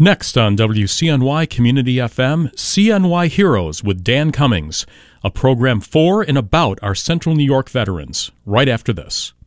Next on WCNY Community FM, CNY Heroes with Dan Cummings, a program for and about our Central New York veterans, right after this.